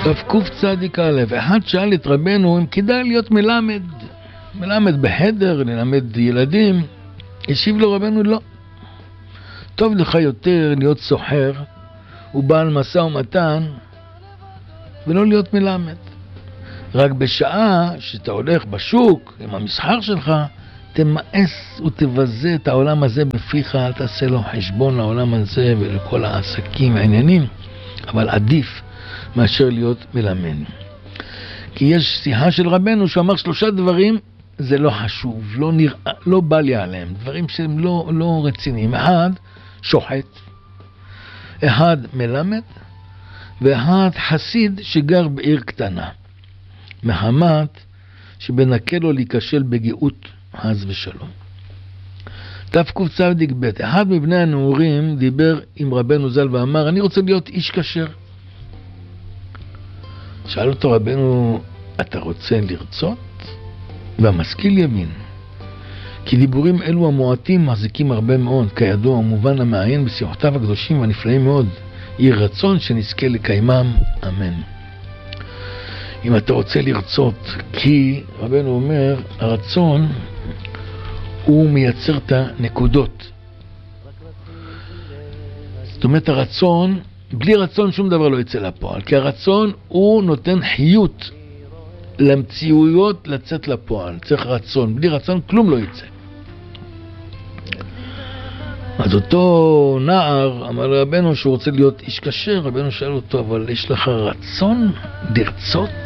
תקוף צדיק א', אחד שאל את רבנו אם כדאי להיות מלמד בחדר, ללמד ילדים. השיב לו רבנו לא. טוב לך יותר להיות סוחר ובעל משא ומתן ולא להיות מלמד. רק בשעה שאתה הולך בשוק עם המסחר שלך, תמאס ותבזה את העולם הזה בפיך, אל תעשה לו חשבון לעולם הזה ולכל העסקים והעניינים, אבל עדיף מאשר להיות מלמד. כי יש שיחה של רבנו שאמר 3 דברים, זה לא חשוב, לא בא לי עליהם, דברים שהם לא רציניים. 1, שוחט, 1, מלמד, ו1, חסיד שגר בעיר קטנה, מחמת שבנקה לו להיכשל בגאות חס ושלום. תקוף צדיק ב', אחד מבני הנעורים דיבר עם רבנו ז"ל ואמר, אני רוצה להיות איש כשר. שאל אותו רבנו, אתה רוצה לרצות? והמשכיל יבין, כי דיבורים אלו המועטים מחזיקים הרבה מאוד, כידוע המובן המעיין בשיחותיו הקדושים והנפלאים מאוד, יהי רצון שנזכה לקיימם, אמן. אם אתה רוצה לרצות, כי רבנו אומר, הרצון הוא מייצר את הנקודות. זאת אומרת, הרצון, בלי רצון שום דבר לא יצא לפועל, כי הרצון הוא נותן חיות למציאויות לצאת לפועל. צריך רצון, בלי רצון כלום לא יצא. אז אותו נער אמר לרבנו שהוא רוצה להיות איש כשר, רבנו שאל אותו, אבל יש לך רצון לרצות?